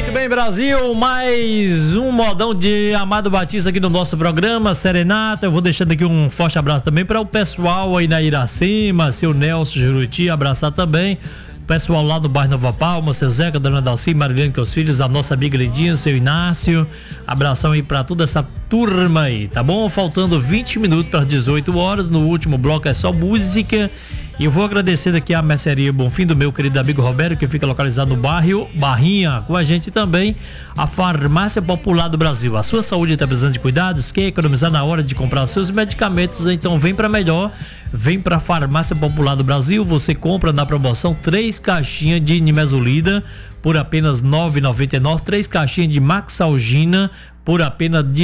Muito bem, Brasil, mais um modão de Amado Batista aqui no nosso programa Serenata. Eu vou deixando aqui um forte abraço também para o pessoal aí na Iracema, seu Nelson Juruti, abraçar também o pessoal lá do bairro Nova Palma, seu Zeca, dona Dalci, Marilene, que os filhos, a nossa amiga Lidinha, seu Inácio, abração aí para toda essa turma aí, tá bom? Faltando 20 minutos para as 18 horas, no último bloco é só música. E eu vou agradecer aqui a mercearia Bonfim do meu querido amigo Roberto, que fica localizado no bairro Barrinha, com a gente também a Farmácia Popular do Brasil. A sua saúde está precisando de cuidados, quer economizar na hora de comprar seus medicamentos, então vem para melhor, vem para a Farmácia Popular do Brasil. Você compra na promoção 3 caixinhas de nimesulida por apenas R$ 9,99, 3 caixinhas de Maxalgina por apenas R$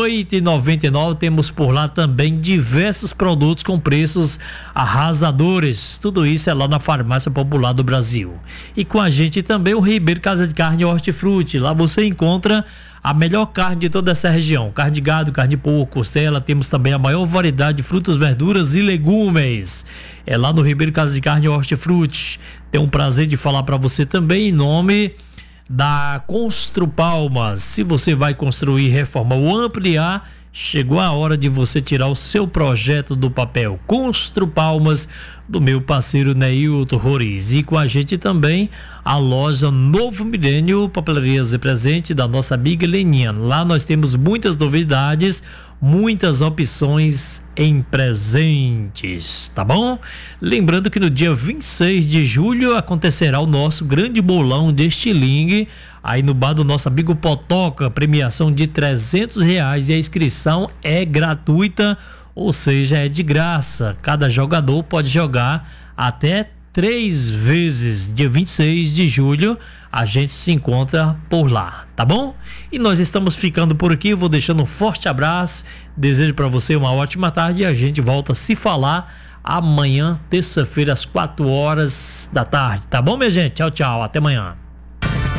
18,99. Temos por lá também diversos produtos com preços arrasadores. Tudo isso é lá na Farmácia Popular do Brasil. E com a gente também o Ribeiro Casa de Carne e Hortifruti. Lá você encontra a melhor carne de toda essa região. Carne de gado, carne de porco, costela. Temos também a maior variedade de frutas, verduras e legumes. É lá no Ribeiro Casa de Carne e Hortifruti. Tenho um prazer de falar para você também em nome da Constru Palmas. Se você vai construir, reformar ou ampliar, chegou a hora de você tirar o seu projeto do papel. Constru Palmas, do meu parceiro Neilton Roriz. E com a gente também a loja Novo Milênio, papelarias e presente da nossa amiga Leninha. Lá nós temos muitas novidades, muitas opções em presentes, tá bom? Lembrando que no dia 26 de julho acontecerá o nosso grande bolão de estilingue aí no bar do nosso amigo Potoca, premiação de R$300 e a inscrição é gratuita, ou seja, é de graça. Cada jogador pode jogar até 3 vezes. Dia 26 de julho a gente se encontra por lá, tá bom? E nós estamos ficando por aqui, vou deixando um forte abraço, desejo para você uma ótima tarde e a gente volta a se falar amanhã, terça-feira, às 4 horas da tarde, tá bom, minha gente? Tchau, tchau, até amanhã.